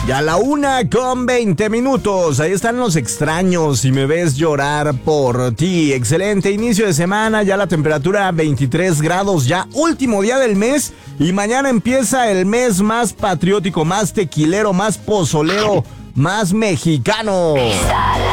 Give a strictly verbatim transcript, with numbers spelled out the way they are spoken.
Ya a la una con veinte minutos. Ahí están los extraños. Si me ves llorar por ti. Excelente inicio de semana. Ya la temperatura veintitrés grados. Ya último día del mes. Y mañana empieza el mes más patriótico, más tequilero, más pozolero, más mexicano.